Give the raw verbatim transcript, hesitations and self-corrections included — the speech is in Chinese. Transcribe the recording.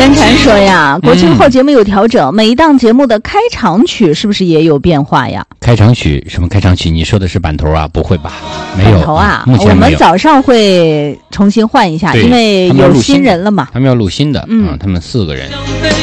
甘禅说呀，国庆后节目有调整，嗯、每一档节目的开场曲是不是也有变化呀？ 开场曲什么开场曲？你说的是板头啊？不会吧？没有板头啊， 嗯、目前没有。 我们早上会重新换一下，因为有新人了嘛。 他们要录新的，嗯，他们四个人。